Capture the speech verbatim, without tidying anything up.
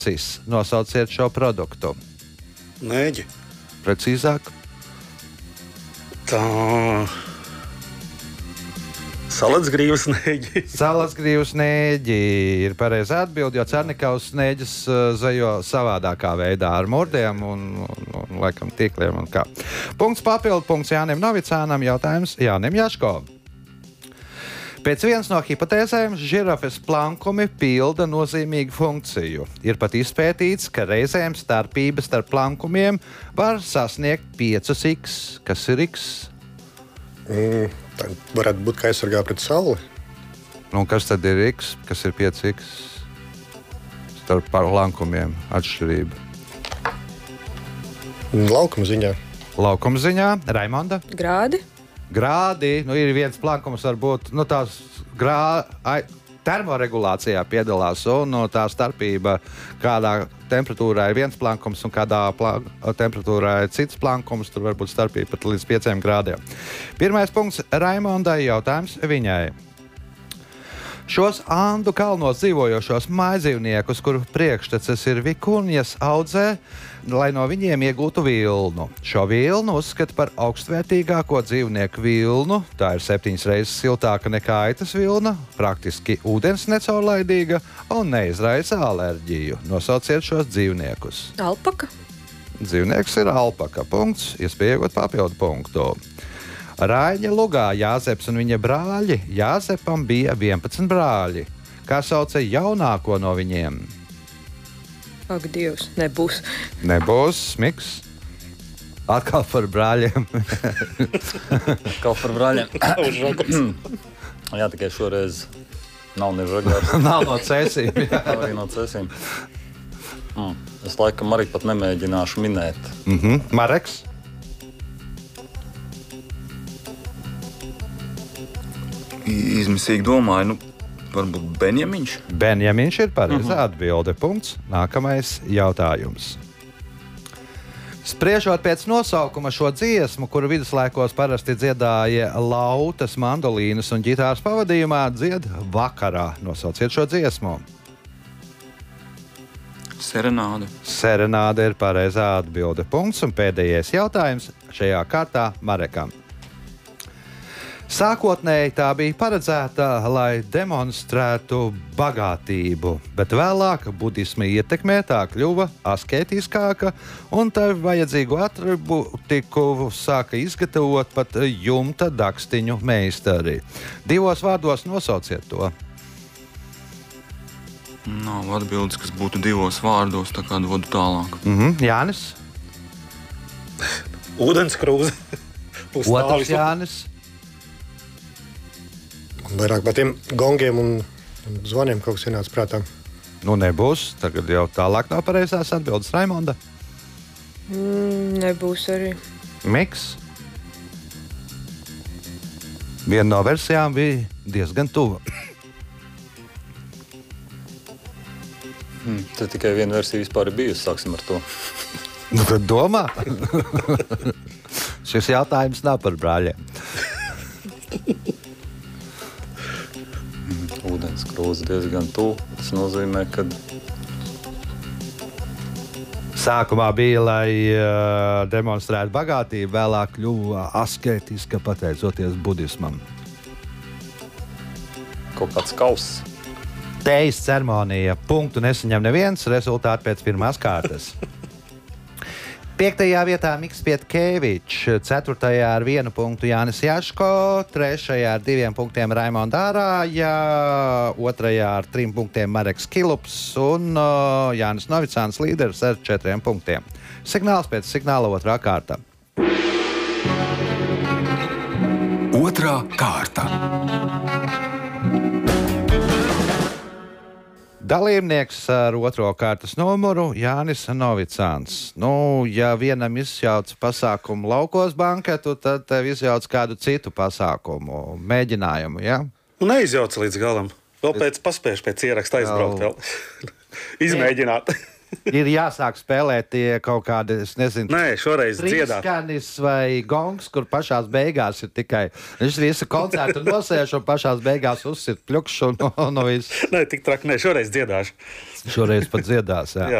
Nosauciet šo produktu. Nēģi. Precīzāk. Tā... Salasgrīvas nēģi. Salasgrīvas nēģi ir pareizā atbilde, jo Cernikavas nēģis zejo savādākā veidā ar murdiem un, un, un laikam tīkliem un kā. Punkts papildu, punkts Jānim Novicānam, jautājums Jānim Jaško. Pēc vienas no hipotēzēm žirafes plankumi pilda nozīmīgu funkciju. Ir pat izpētīts, ka reizēm starpības starp plankumiem var sasniegt piecus x. Kas ir x? Mm, tā varētu būt, ka aizsargā pret sauli. Un kas tad ir x? Kas ir pieci x? Starp plankumiem atšķirība. Laukuma ziņā. Laukuma ziņā. Raimonda? Grādi. Grādi, nu ir viens plankums, varbūt nu, tās grā, ai, termoregulācijā piedalās, un no tā starpība, kādā temperatūrā ir viens plankums un kādā plā, temperatūrā ir cits plankums, tur var būt starpība pat līdz pieciem grādiem. Pirmais punkts Raimondai, jautājums viņai. Šos Andu kalnos dzīvojošos mājdzīvniekus, kuru priekšteces ir vikunjas, audzē, lai no viņiem iegūtu vilnu. Šo vilnu uzskata par augstvērtīgāko dzīvnieku vilnu. Tā ir septiņas reizes siltāka nekā aitas vilna, praktiski ūdens necaurlaidīga un neizraisa alerģiju. Nosauciet šos dzīvniekus. Alpaka. Dzīvnieks ir alpaka. Punkts. Iespēja iegūt papildu punktu. Raiņa lugā Jāzeps un viņa brāļi. Jāzepam bija vienpadsmit brāļi. Kā sauca jaunāko no viņiem? Ak, Dievs, nebūs. Nebūs, Smiks. Atkal par brāļiem. Atkal par brāļiem. Jā, tikai šoreiz nav ne žagars. Nav no cēsīm. Arī no cēsīm. Mm. Es laikam arī pat nemēģināšu minēt. Mm-hmm. Mareks? Izmisīgi domāju, nu, varbūt Benjamiņš. Benjamiņš ir pareizā atbilde. Punkts. Nākamais jautājums. Spriežot pēc nosaukuma šo dziesmu, kuru viduslaikos parasti dziedāja lautas, mandolīnas un ģitāras pavadījumā, dzied vakarā. Nosauciet šo dziesmu. Serenāde. Serenāde ir pareizā atbilde. Punkts. Un pēdējais jautājums šajā kārtā Marekam. Sākotnēji tā bija paredzēta, lai demonstrētu bagātību, bet vēlāk budisma ietekmē tā kļuva asketiskāka un tā vajadzīgu atribūtiku sāka izgatavot pat jumta dakstiņu meistari. Divos vārdos nosauciet to. Nav atbildes, kas būtu divos vārdos, tā kā dodu tālāk. Mhm. Jānis? Ūdenskrūze. Otrs Jānis? Vairāk par tiem gongiem un zvaniem kaut kas ienāca prātā. Nu nebūs. Tagad jau tālāk nav pareizās atbildes. Raimonda? Mm, nebūs arī. Miks? Viena no versijām bija diezgan tuva. Hmm, te tikai viena versija vispār ir bijusi, sāksim ar to. Nu, tad domā. Šis jautājums nav par brāļiem. Ūdens krūze diezgan tuvu. Tas nozīmē, ka Sākumā bija, lai uh, demonstrētu bagātību, vēlāk kļuva asketiska pateicoties budismam. kaut kāds kauss. Tejas ceremonija. Punktu nesaņem neviens. Rezultāti pēc pirmās kārtas. Piektajā vietā Miks Pietkēvičs, ceturtajā ar vienu punktu Jānis Jaško, trešajā ar diviem punktiem Raimonda Ārāja, otrajā ar trim punktiem Mareks Kilups un uh, Jānis Novicāns līderis ar četriem punktiem. Signāls pēc signāla otrā kārta. Otrā kārta. Dalībnieks ar otro kārtas numuru Jānis Novicāns. Nu, ja vienam izjauc pasākumu laukos banketu, tad tev izjauc kādu citu pasākumu, mēģinājumu, ja? Nu, neizjauc līdz galam. Vēl pēc paspēšu pēc ieraksta aizbraukt vēl. Izmēģināt. ir jāsāk spēlēt tie kaut kādi, es nezinu, Nē, šoreiz dziedāt. trīskanis vai gongs, kur pašās beigās ir tikai. Viņš visu koncertu nosēž un pašās beigās uzsit pļukšu un, un, un viss. Nē, tik traki, nē, šoreiz dziedāšu. Šoreiz pat dziedās, jā. Jā.